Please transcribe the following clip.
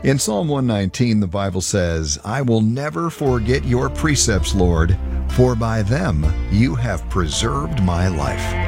In Psalm 119, the Bible says, "I will never forget your precepts, Lord, for by them you have preserved my life."